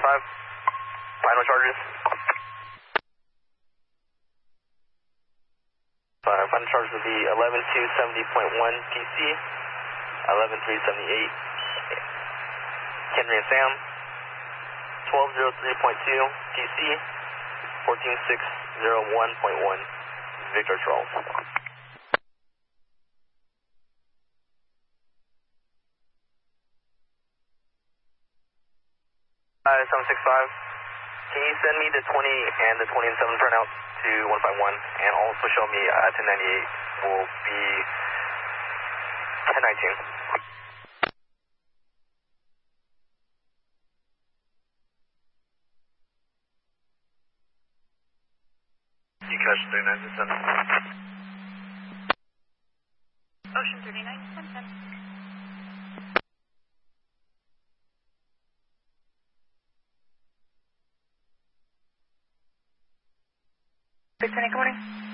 Final charges. Final charges will be 11270.1 TC, 11378. Henry and Sam, 1203.2 TC, 14601.1 Victor Charles. 765. Can you send me the 20 and the 20 and 7 printout to 151 and also show me 1098 will be 1019. You catch 39 Ocean 39, 10. Good morning.